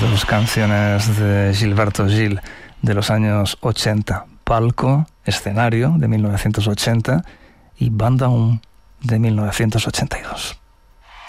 dos canciones de Gilberto Gil de los años 80, Palco, Escenario de 1980 y Banda 1 de 1982.